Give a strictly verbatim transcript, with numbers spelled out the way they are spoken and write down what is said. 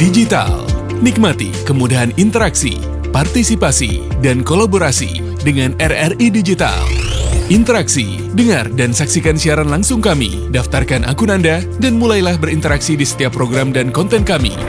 Digital. Nikmati kemudahan interaksi, partisipasi, dan kolaborasi dengan R R I Digital. Interaksi, dengar dan saksikan siaran langsung kami, daftarkan akun Anda, dan mulailah berinteraksi di setiap program dan konten kami.